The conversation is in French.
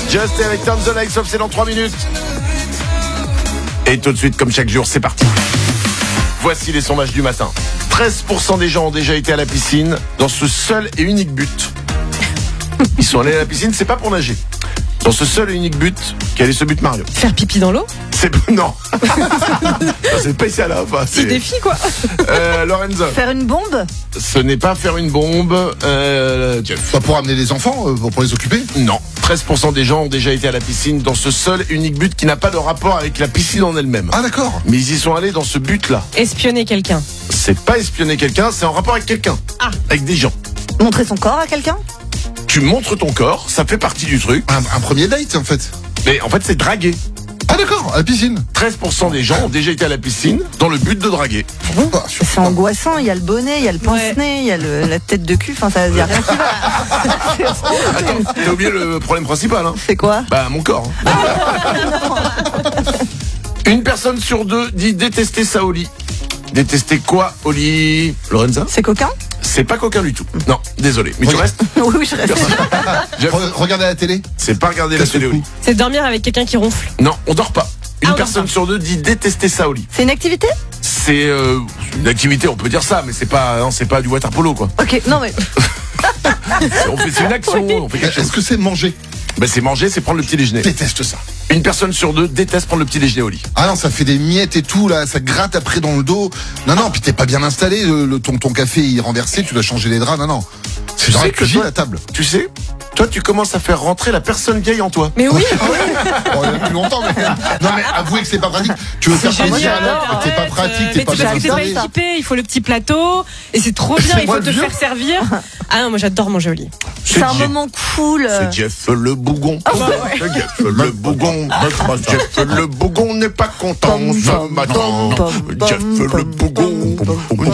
Just avec Turn the Lights Off, c'est dans 3 minutes. Et tout de suite, comme chaque jour, c'est parti. Voici les sondages du matin. 13% des gens ont déjà été à la piscine dans ce seul et unique but. Ils sont allés à la piscine, c'est pas pour nager. Dans ce seul et unique but, quel est ce but, Mario? Faire pipi dans l'eau? Non. C'est pas ça là. Enfin, C'est défi quoi. Lorenzo. Faire une bombe? Ce n'est pas faire une bombe. Jeff. Pas pour amener les enfants, pour les occuper? Non. 13% des gens ont déjà été à la piscine dans ce seul et unique but qui n'a pas de rapport avec la piscine en elle-même. Ah d'accord. Mais ils y sont allés dans ce but-là. Espionner quelqu'un. C'est pas espionner quelqu'un, c'est en rapport avec quelqu'un. Ah. Avec des gens. Montrer son corps à quelqu'un? Tu montres ton corps, ça fait partie du truc. Un premier date en fait. Mais en fait, c'est draguer. Ah d'accord, à la piscine. 13% des gens ont déjà été à la pisine dans le but de draguer. Ah, C'est angoissant, il y a le bonnet, il y a le pince-nez, il y a la tête de cul, enfin il y a rien qui va. Attends, t'as oublié le problème principal, hein. C'est quoi? Bah, mon corps. Une personne sur deux dit détester ça au lit. Détester quoi au lit, Lorenza? C'est coquin? C'est pas coquin du tout. Non, désolé. Mais tu restes? Oui, je reste. Jeff, Regardez la télé. c'est pas regarder la télé au lit. C'est dormir avec quelqu'un qui ronfle. Non, on dort pas. Une Ah, on personne dort pas. sur deux dit détester ça au lit. C'est une activité? C'est une activité, on peut dire ça, mais c'est pas du water polo, quoi. Ok, non mais. C'est une action, on fait quelque chose. Est-ce que c'est manger? Ben, c'est manger, c'est prendre le petit déjeuner. Je déteste ça. Une personne sur deux déteste prendre le petit déjeuner au lit. Ah non, ça fait des miettes et tout là, ça gratte après dans le dos. Non, puis t'es pas bien installé, ton café il est renversé, tu dois changer les draps, non. C'est dans la cuisine à table. Tu sais, toi tu commences à faire rentrer la personne vieille en toi. Mais oui. Bon, il y a plus longtemps, mais non mais avouez que c'est pas pratique. Tu veux faire Génial, plaisir, arrête. t'es pas pratique, Mais t'es pas c'est bien parce que t'es pas installé. équipé, il faut le petit plateau et c'est trop bien, C'est il moi faut te le vieux. faire servir. Ah non, moi j'adore manger au lit. C'est un moment cool. C'est Jeff le bougon. Jeff le bougon. Jeff le bougon n'est pas content ce matin. Jeff le bougon.